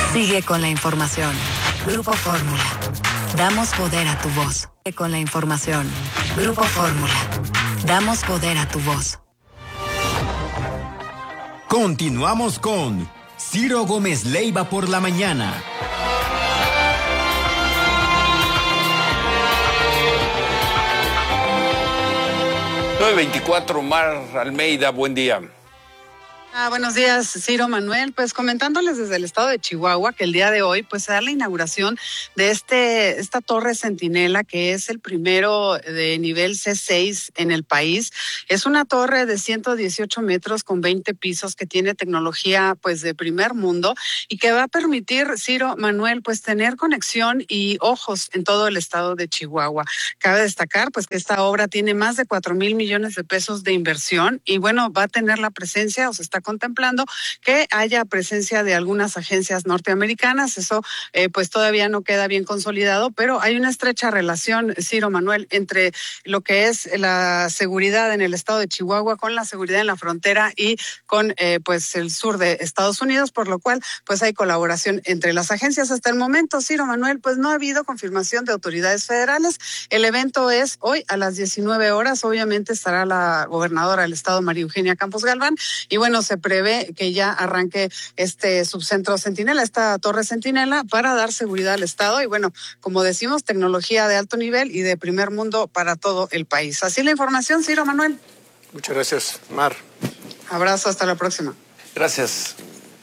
Sigue con la información. Grupo Fórmula. Damos poder a tu voz. Sigue con la información. Grupo Fórmula. Damos poder a tu voz. Continuamos con Ciro Gómez Leiva por la mañana. Nueve 24, Mar Almeida, buen día. Buenos días, Ciro, Manuel. Pues comentándoles desde el estado de Chihuahua que el día de hoy pues se da la inauguración de esta torre Centinela, que es el primero de nivel C6 en el país. Es una torre de 118 metros con 20 pisos que tiene tecnología pues de primer mundo y que va a permitir, Ciro, Manuel, pues tener conexión y ojos en todo el estado de Chihuahua. Cabe destacar pues que esta obra tiene más de 4,000 millones de pesos de inversión y bueno, va a tener la presencia, o se está contemplando que haya presencia de algunas agencias norteamericanas. Eso pues todavía no queda bien consolidado, pero hay una estrecha relación, Ciro, Manuel, entre lo que es la seguridad en el estado de Chihuahua con la seguridad en la frontera y con pues el sur de Estados Unidos, por lo cual pues hay colaboración entre las agencias. Hasta el momento, Ciro, Manuel, pues no ha habido confirmación de autoridades federales. El evento es hoy a las 19 horas. Obviamente estará la gobernadora del estado, María Eugenia Campos Galván, y bueno, se prevé que ya arranque este subcentro Centinela, esta torre Centinela, para dar seguridad al estado y bueno, como decimos, tecnología de alto nivel y de primer mundo para todo el país. Así la información, Ciro, Manuel. Muchas gracias, Mar. Abrazo, hasta la próxima. Gracias,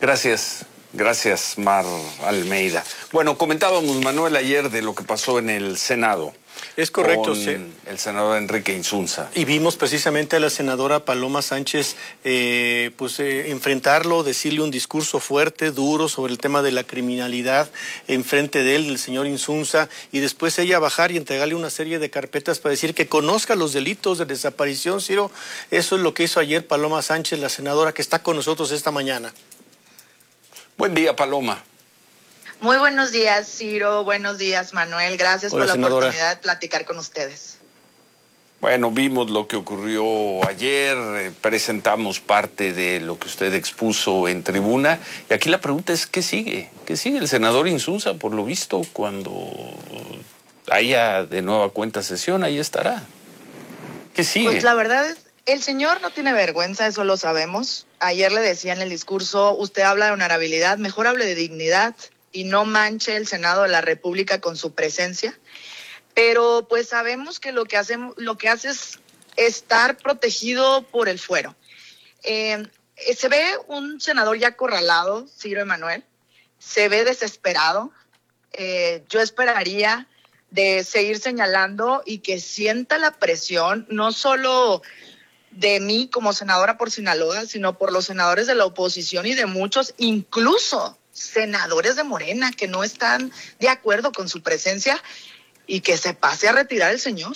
Mar Almeida. Bueno, comentábamos, Manuel, ayer de lo que pasó en el Senado. Es correcto, sí. El senador Enrique Insunza. Y vimos precisamente a la senadora Paloma Sánchez enfrentarlo, decirle un discurso fuerte, duro sobre el tema de la criminalidad enfrente de él, del señor Insunza, y después ella bajar y entregarle una serie de carpetas para decir que conozca los delitos de desaparición, Ciro. Eso es lo que hizo ayer Paloma Sánchez, la senadora que está con nosotros esta mañana. Buen día, Paloma. Muy buenos días, Ciro. Buenos días, Manuel. Gracias por la oportunidad de platicar con ustedes. Bueno, vimos lo que ocurrió ayer, presentamos parte de lo que usted expuso en tribuna, y aquí la pregunta es, ¿qué sigue? ¿Qué sigue el senador Insunza? Por lo visto, cuando haya de nueva cuenta sesión, ahí estará. ¿Qué sigue? Pues la verdad es, el señor no tiene vergüenza, eso lo sabemos. Ayer le decía en el discurso, usted habla de honorabilidad, mejor hable de dignidad y no manche el Senado de la República con su presencia, pero pues sabemos que lo que hace es estar protegido por el fuero. Se ve un senador ya acorralado, Ciro Emanuel, se ve desesperado. Yo esperaría de seguir señalando y que sienta la presión, no solo de mí como senadora por Sinaloa, sino por los senadores de la oposición y de muchos, incluso senadores de Morena que no están de acuerdo con su presencia, y que se pase a retirar el señor.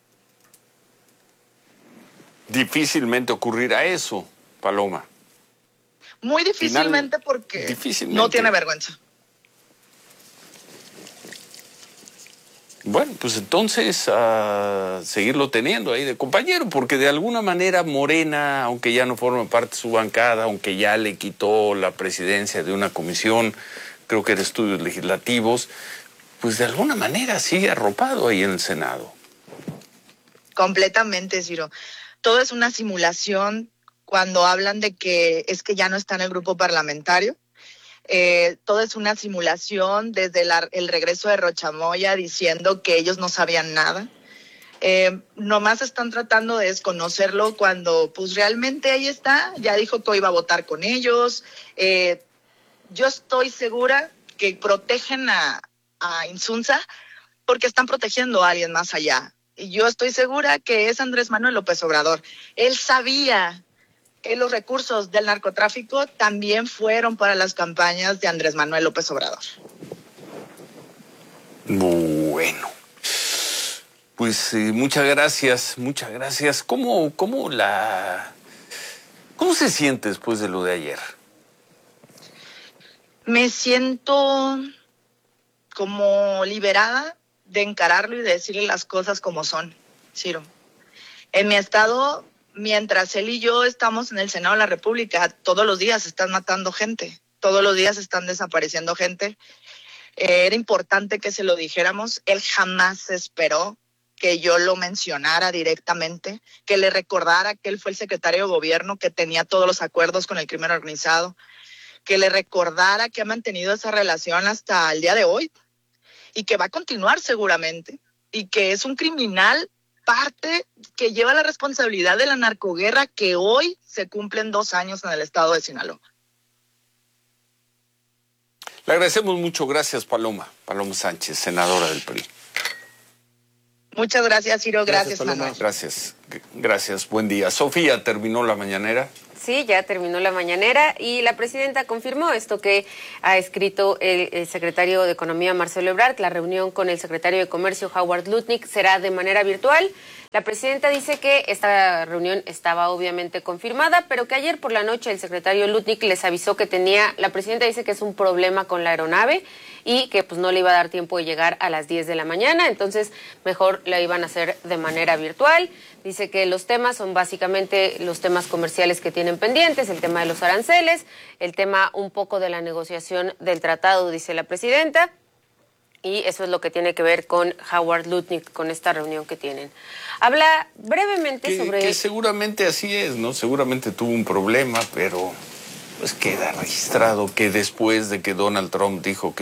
Difícilmente ocurrirá eso, Paloma. Muy difícilmente porque no tiene vergüenza. Bueno, pues entonces a seguirlo teniendo ahí de compañero, porque de alguna manera Morena, aunque ya no forma parte de su bancada, aunque ya le quitó la presidencia de una comisión, creo que era estudios legislativos, pues de alguna manera sigue arropado ahí en el Senado. Completamente, Ciro. Todo es una simulación cuando hablan de que es que ya no está en el grupo parlamentario. Todo es una simulación desde el regreso de Rochamoya diciendo que ellos no sabían nada. Nomás están tratando de desconocerlo cuando pues realmente ahí está, ya dijo que hoy iba a votar con ellos. Yo estoy segura que protegen a Insunza porque están protegiendo a alguien más allá. Y yo estoy segura que es Andrés Manuel López Obrador. Él sabía que los recursos del narcotráfico también fueron para las campañas de Andrés Manuel López Obrador. Bueno, pues muchas gracias. ¿Cómo se siente después de lo de ayer? Me siento como liberada de encararlo y de decirle las cosas como son, Ciro. En mi estado, mientras él y yo estamos en el Senado de la República, todos los días están matando gente. todos los días están desapareciendo gente. Era importante que se lo dijéramos. Él jamás esperó que yo lo mencionara directamente, que le recordara que él fue el secretario de gobierno que tenía todos los acuerdos con el crimen organizado, que le recordara que ha mantenido esa relación hasta el día de hoy y que va a continuar seguramente, y que es un criminal parte que lleva la responsabilidad de la narcoguerra que hoy se cumplen 2 años en el estado de Sinaloa. Le agradecemos mucho. Gracias, Paloma Sánchez, senadora del PRI. Muchas gracias, Ciro. Gracias, Manuel. Gracias. Buen día. Sofía, ¿terminó la mañanera? Sí, ya terminó la mañanera y la presidenta confirmó esto que ha escrito el secretario de Economía, Marcelo Ebrard. La reunión con el secretario de Comercio, Howard Lutnick, será de manera virtual. La presidenta dice que esta reunión estaba obviamente confirmada, pero que ayer por la noche el secretario Lutnick les avisó que la presidenta dice que es un problema con la aeronave y que pues no le iba a dar tiempo de llegar a las 10 de la mañana, entonces mejor la iban a hacer de manera virtual. Dice que los temas son básicamente los temas comerciales que tienen pendientes, el tema de los aranceles, el tema un poco de la negociación del tratado, dice la presidenta. Y eso es lo que tiene que ver con Howard Lutnick, con esta reunión que tienen. Habla brevemente sobre... Que seguramente así es, ¿no? Seguramente tuvo un problema, pero pues queda registrado que después de que Donald Trump dijo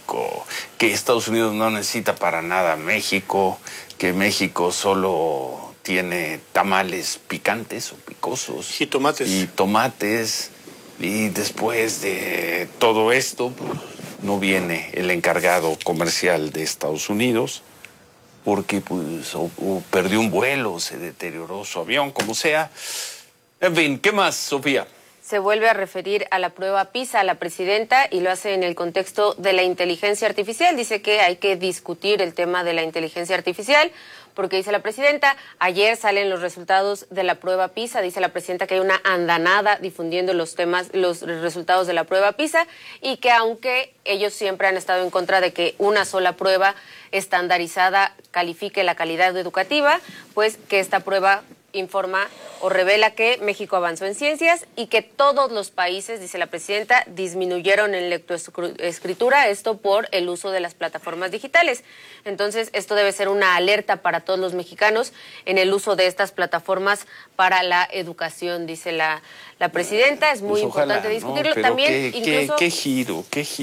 que Estados Unidos no necesita para nada a México, que México solo tiene tamales picantes o picosos. Y tomates. Y después de todo esto... no viene el encargado comercial de Estados Unidos porque pues o perdió un vuelo, se deterioró su avión, como sea. En fin, ¿qué más, Sofía? Se vuelve a referir a la prueba PISA a la presidenta y lo hace en el contexto de la inteligencia artificial. Dice que hay que discutir el tema de la inteligencia artificial porque dice la presidenta, ayer salen los resultados de la prueba PISA, dice la presidenta que hay una andanada difundiendo los resultados de la prueba PISA y que aunque ellos siempre han estado en contra de que una sola prueba estandarizada califique la calidad educativa, pues que esta prueba informa o revela que México avanzó en ciencias y que todos los países, dice la presidenta, disminuyeron en lectoescritura, esto por el uso de las plataformas digitales. Entonces, esto debe ser una alerta para todos los mexicanos en el uso de estas plataformas para la educación, dice la presidenta. Es muy importante discutirlo. ¿No? También, qué giro.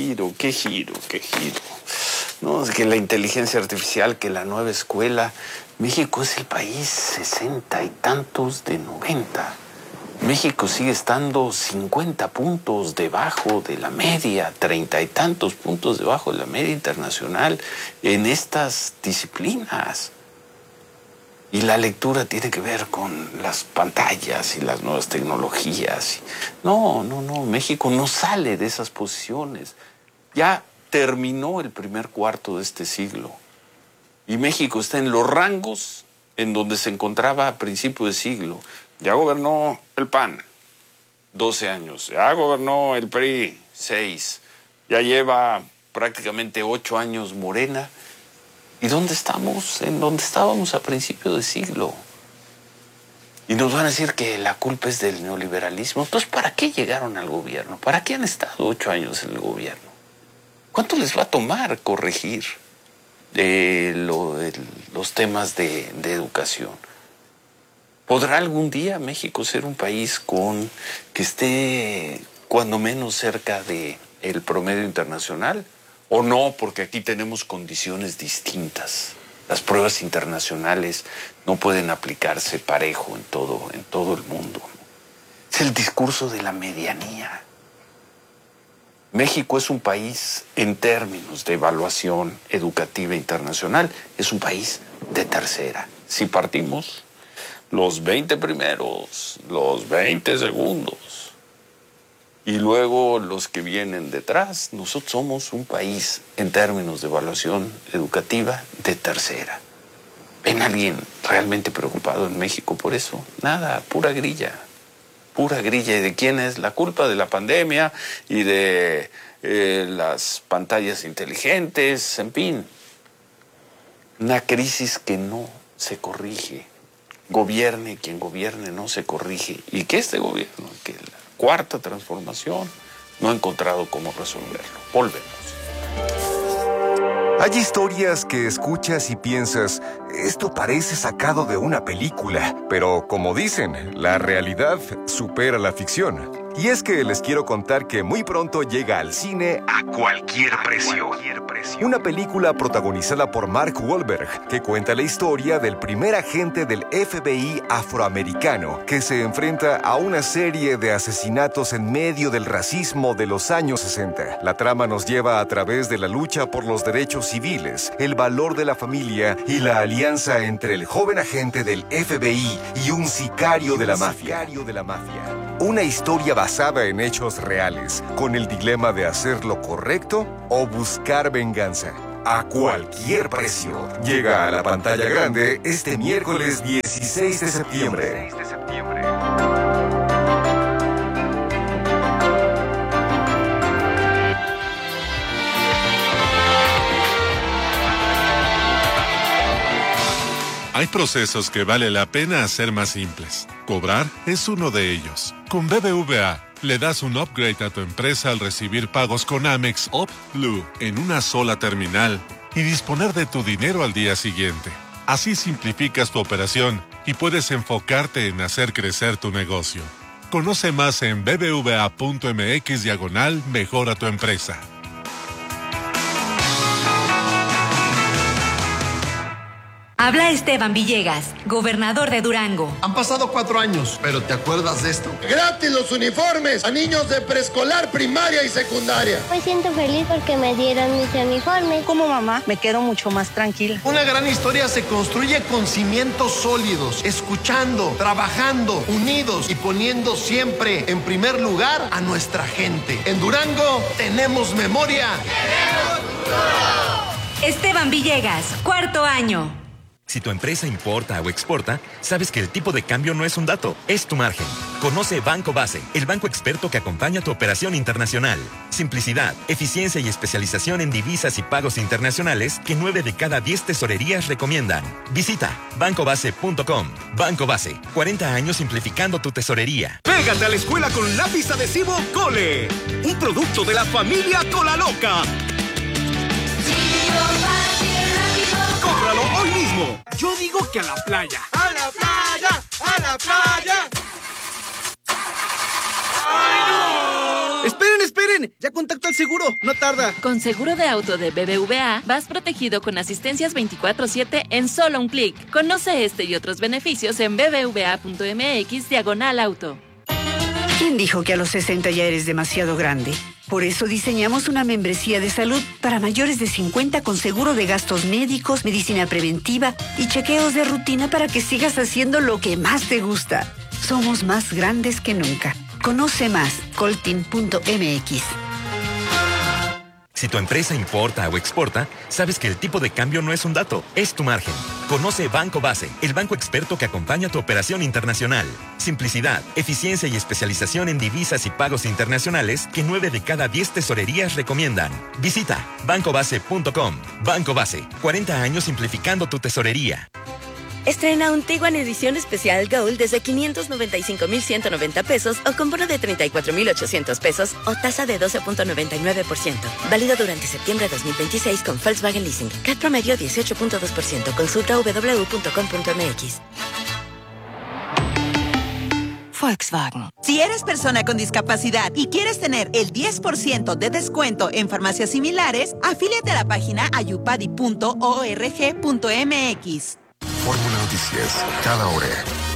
No, es que la inteligencia artificial, que la nueva escuela... México es el país 60 y tantos de 90. México sigue estando 50 puntos debajo de la media, 30 y tantos puntos debajo de la media internacional en estas disciplinas. Y la lectura tiene que ver con las pantallas y las nuevas tecnologías. No, México no sale de esas posiciones. Ya terminó el primer cuarto de este siglo. Y México está en los rangos en donde se encontraba a principio de siglo. Ya gobernó el PAN, 12 años. Ya gobernó el PRI, 6. Ya lleva prácticamente 8 años Morena. ¿Y dónde estamos? En donde estábamos a principio de siglo. Y nos van a decir que la culpa es del neoliberalismo. Entonces, ¿para qué llegaron al gobierno? ¿Para qué han estado 8 años en el gobierno? ¿Cuánto les va a tomar corregir los temas de educación? ¿Podrá algún día México ser un país que esté cuando menos cerca del promedio internacional? ¿O no? Porque aquí tenemos condiciones distintas. Las pruebas internacionales no pueden aplicarse parejo en todo el mundo. Es el discurso de la medianía. México es un país, en términos de evaluación educativa internacional, es un país de tercera. Si partimos los 20 primeros, los 20 segundos, y luego los que vienen detrás, nosotros somos un país, en términos de evaluación educativa, de tercera. ¿Ven a alguien realmente preocupado en México por eso? Nada, pura grilla. Pura grilla. ¿Y de quién es la culpa? De la pandemia y de las pantallas inteligentes, en fin. Una crisis que no se corrige. Gobierne quien gobierne, no se corrige. Y que este gobierno, que la cuarta transformación, no ha encontrado cómo resolverlo. Volvemos. Hay historias que escuchas y piensas, esto parece sacado de una película, pero como dicen, la realidad supera la ficción. Y es que les quiero contar que muy pronto llega al cine A Cualquier Precio. Una película protagonizada por Mark Wahlberg, que cuenta la historia del primer agente del FBI afroamericano que se enfrenta a una serie de asesinatos en medio del racismo de los años 60. La trama nos lleva a través de la lucha por los derechos civiles, el valor de la familia y la alianza entre el joven agente del FBI y un sicario de la mafia. Una historia basada en hechos reales, con el dilema de hacer lo correcto o buscar venganza. A Cualquier Precio. Llega a la pantalla grande este miércoles 16 de septiembre. Hay procesos que vale la pena hacer más simples. Cobrar es uno de ellos. Con BBVA, le das un upgrade a tu empresa al recibir pagos con Amex Up Blue en una sola terminal y disponer de tu dinero al día siguiente. Así simplificas tu operación y puedes enfocarte en hacer crecer tu negocio. Conoce más en bbva.mx/mejora tu empresa. Habla Esteban Villegas, gobernador de Durango. Han pasado 4 años, pero ¿te acuerdas de esto? ¡Gratis los uniformes a niños de preescolar, primaria y secundaria! Me siento feliz porque me dieron mis uniformes. Como mamá, me quedo mucho más tranquila. Una gran historia se construye con cimientos sólidos, escuchando, trabajando, unidos y poniendo siempre en primer lugar a nuestra gente. En Durango tenemos memoria. ¡Tenemos futuro! Esteban Villegas, 4º año. Si tu empresa importa o exporta, sabes que el tipo de cambio no es un dato, es tu margen. Conoce Banco Base, el banco experto que acompaña tu operación internacional. Simplicidad, eficiencia y especialización en divisas y pagos internacionales que 9 de cada 10 tesorerías recomiendan. Visita bancobase.com. Banco Base, 40 años simplificando tu tesorería. Pégate a la escuela con lápiz adhesivo Cole, un producto de la familia Colaloca. ¡Cómpralo hoy mismo! Yo digo que a la playa. ¡A la playa! ¡A la playa! ¡Ay, no! ¡Esperen! Ya contacto al seguro, no tarda. Con seguro de auto de BBVA, vas protegido con asistencias 24/7 en solo un clic. Conoce este y otros beneficios en bbva.mx/auto. ¿Quién dijo que a los 60 ya eres demasiado grande? Por eso diseñamos una membresía de salud para mayores de 50 con seguro de gastos médicos, medicina preventiva y chequeos de rutina para que sigas haciendo lo que más te gusta. Somos más grandes que nunca. Conoce más, colteam.mx. Si tu empresa importa o exporta, sabes que el tipo de cambio no es un dato, es tu margen. Conoce Banco Base, el banco experto que acompaña tu operación internacional. Simplicidad, eficiencia y especialización en divisas y pagos internacionales que 9 de cada 10 tesorerías recomiendan. Visita bancobase.com. Banco Base, 40 años simplificando tu tesorería. Estrena un Tiguan edición especial Gold desde 595,190 pesos o con bono de 34,800 pesos o tasa de 12.99%. Válido durante septiembre de 2026 con Volkswagen Leasing. CAT promedio 18.2%. Consulta www.com.mx. Volkswagen. Si eres persona con discapacidad y quieres tener el 10% de descuento en farmacias similares, afíliate a la página ayupadi.org.mx. Fórmula Noticias, cada hora.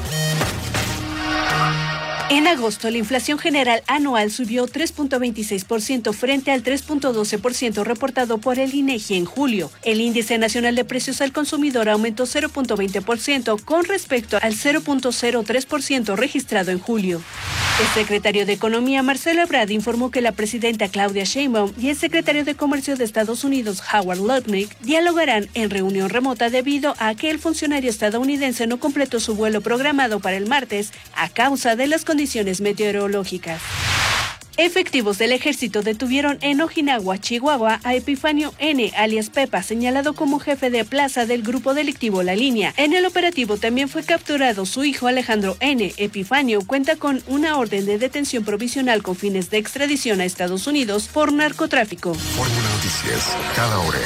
En agosto, la inflación general anual subió 3.26% frente al 3.12% reportado por el INEGI en julio. El índice nacional de precios al consumidor aumentó 0.20% con respecto al 0.03% registrado en julio. El secretario de Economía, Marcelo Ebrard, informó que la presidenta Claudia Sheinbaum y el secretario de Comercio de Estados Unidos, Howard Lutnick, dialogarán en reunión remota debido a que el funcionario estadounidense no completó su vuelo programado para el martes a causa de las condiciones meteorológicas. Efectivos del ejército detuvieron en Ojinawa, Chihuahua, a Epifanio N., alias Pepa, señalado como jefe de plaza del grupo delictivo La Línea. En el operativo también fue capturado su hijo Alejandro N. Epifanio cuenta con una orden de detención provisional con fines de extradición a Estados Unidos por narcotráfico. Fórmula Noticias, cada hora.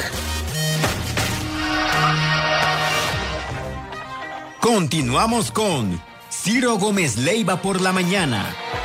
Continuamos con Ciro Gómez Leiva por la mañana.